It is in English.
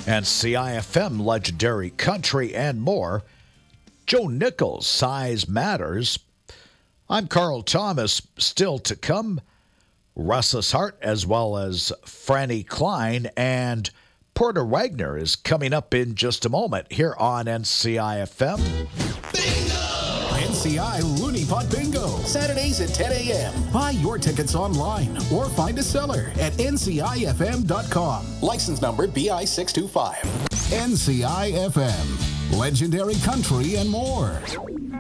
and CIFM Legendary Country and more. Joe Nichols, Size Matters. I'm Carl Thomas. Still to come, Restless Heart, as well as Franny Klein, and Porter Wagner is coming up in just a moment here on NCIFM. NCI Looney Pot Bingo, Saturdays at 10 a.m. Buy your tickets online or find a seller at ncifm.com. License number BI 625. NCIFM, Legendary Country and more.